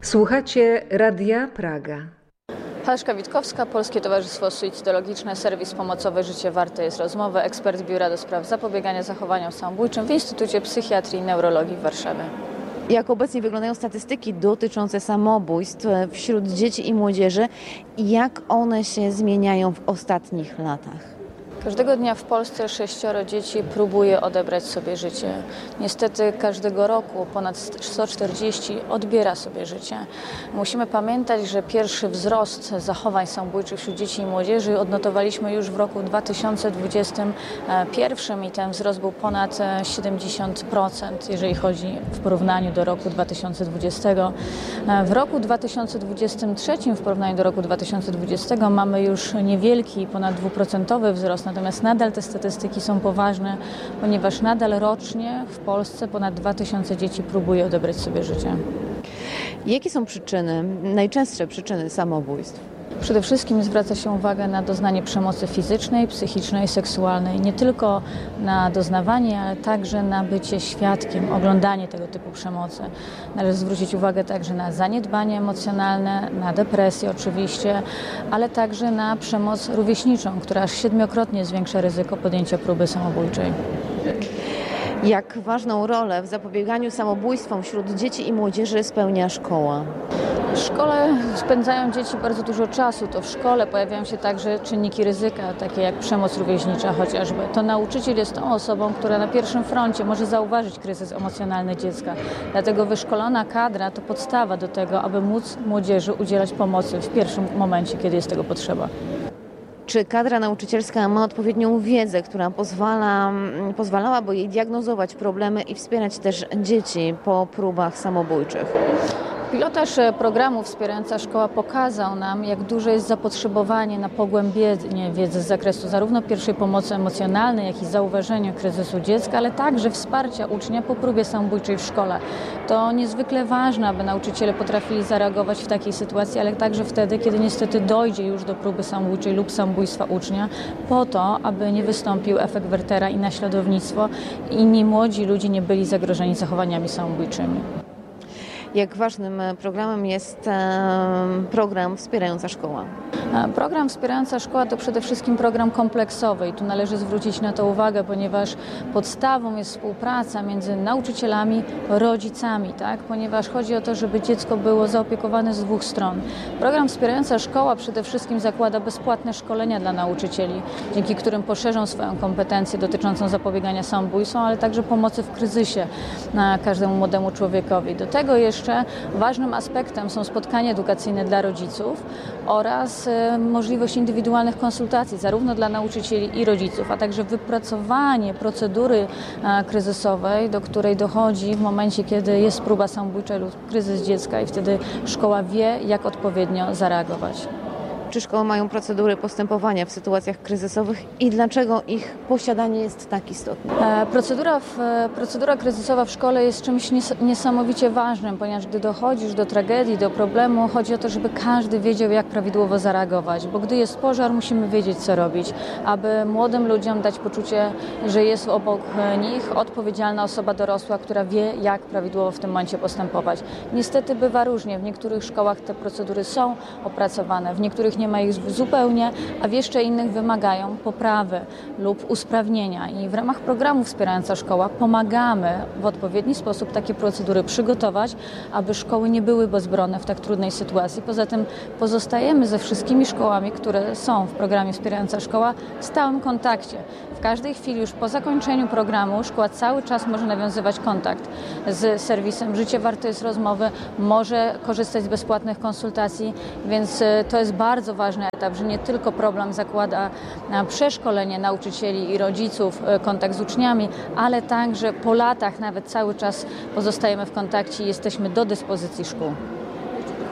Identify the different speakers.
Speaker 1: Słuchacie Radia Praga.
Speaker 2: Halszka Witkowska, Polskie Towarzystwo Suicydologiczne, serwis pomocowy Życie warte jest rozmowy, ekspert Biura do Spraw Zapobiegania Zachowaniom Samobójczym w Instytucie Psychiatrii i Neurologii w Warszawie.
Speaker 3: Jak obecnie wyglądają statystyki dotyczące samobójstw wśród dzieci i młodzieży i jak one się zmieniają w ostatnich latach?
Speaker 2: Każdego dnia w Polsce 6 dzieci próbuje odebrać sobie życie. Niestety każdego roku ponad 140 odbiera sobie życie. Musimy pamiętać, że pierwszy wzrost zachowań samobójczych wśród dzieci i młodzieży odnotowaliśmy już w roku 2021 i ten wzrost był ponad 70%, jeżeli chodzi w porównaniu do roku 2020. W roku 2023 w porównaniu do roku 2020 mamy już niewielki, ponad 2% wzrost. Natomiast nadal te statystyki są poważne, ponieważ nadal rocznie w Polsce ponad 2000 dzieci próbuje odebrać sobie życie.
Speaker 3: Jakie są przyczyny, najczęstsze przyczyny samobójstw?
Speaker 2: Przede wszystkim zwraca się uwagę na doznanie przemocy fizycznej, psychicznej, seksualnej. Nie tylko na doznawanie, ale także na bycie świadkiem, oglądanie tego typu przemocy. Należy zwrócić uwagę także na zaniedbanie emocjonalne, na depresję oczywiście, ale także na przemoc rówieśniczą, która aż 7-krotnie zwiększa ryzyko podjęcia próby samobójczej.
Speaker 3: Jak ważną rolę w zapobieganiu samobójstwom wśród dzieci i młodzieży spełnia szkoła?
Speaker 2: W szkole spędzają dzieci bardzo dużo czasu. To w szkole pojawiają się także czynniki ryzyka, takie jak przemoc rówieśnicza chociażby. To nauczyciel jest tą osobą, która na pierwszym froncie może zauważyć kryzys emocjonalny dziecka. Dlatego wyszkolona kadra to podstawa do tego, aby móc młodzieży udzielać pomocy w pierwszym momencie, kiedy jest tego potrzeba.
Speaker 3: Czy kadra nauczycielska ma odpowiednią wiedzę, która pozwalałaby jej diagnozować problemy i wspierać też dzieci po próbach samobójczych?
Speaker 2: Pilotaż programu Wspierająca Szkoła pokazał nam, jak duże jest zapotrzebowanie na pogłębienie wiedzy z zakresu zarówno pierwszej pomocy emocjonalnej, jak i zauważenia kryzysu dziecka, ale także wsparcia ucznia po próbie samobójczej w szkole. To niezwykle ważne, aby nauczyciele potrafili zareagować w takiej sytuacji, ale także wtedy, kiedy niestety dojdzie już do próby samobójczej lub samobójstwa ucznia, po to, aby nie wystąpił efekt Wertera i naśladownictwo i inni młodzi ludzie nie byli zagrożeni zachowaniami samobójczymi.
Speaker 3: Jak ważnym programem jest program Wspierająca Szkoła?
Speaker 2: Program Wspierająca Szkoła to przede wszystkim program kompleksowy i tu należy zwrócić na to uwagę, ponieważ podstawą jest współpraca między nauczycielami, rodzicami, tak? Ponieważ chodzi o to, żeby dziecko było zaopiekowane z dwóch stron. Program Wspierająca Szkoła przede wszystkim zakłada bezpłatne szkolenia dla nauczycieli, dzięki którym poszerzą swoją kompetencję dotyczącą zapobiegania samobójstwom, ale także pomocy w kryzysie każdemu młodemu człowiekowi. Do tego jeszcze ważnym aspektem są spotkania edukacyjne dla rodziców oraz możliwość indywidualnych konsultacji zarówno dla nauczycieli i rodziców, a także wypracowanie procedury kryzysowej, do której dochodzi w momencie, kiedy jest próba samobójcza lub kryzys dziecka i wtedy szkoła wie, jak odpowiednio zareagować.
Speaker 3: Czy szkoły mają procedury postępowania w sytuacjach kryzysowych i dlaczego ich posiadanie jest tak istotne?
Speaker 2: Procedura kryzysowa w szkole jest czymś niesamowicie ważnym, ponieważ gdy dochodzisz do tragedii, do problemu, chodzi o to, żeby każdy wiedział, jak prawidłowo zareagować, bo gdy jest pożar, musimy wiedzieć, co robić, aby młodym ludziom dać poczucie, że jest obok nich odpowiedzialna osoba dorosła, która wie, jak prawidłowo w tym momencie postępować. Niestety bywa różnie. W niektórych szkołach te procedury są opracowane, w niektórych nie ma ich zupełnie, a w jeszcze innych wymagają poprawy lub usprawnienia. I w ramach programu Wspierająca Szkoła pomagamy w odpowiedni sposób takie procedury przygotować, aby szkoły nie były bezbronne w tak trudnej sytuacji. Poza tym pozostajemy ze wszystkimi szkołami, które są w programie Wspierająca Szkoła, w stałym kontakcie. W każdej chwili już po zakończeniu programu szkoła cały czas może nawiązywać kontakt z serwisem Życie warte jest rozmowy, może korzystać z bezpłatnych konsultacji, więc to jest bardzo ważny etap, że nie tylko program zakłada przeszkolenie nauczycieli i rodziców, kontakt z uczniami, ale także po latach nawet cały czas pozostajemy w kontakcie i jesteśmy do dyspozycji szkół.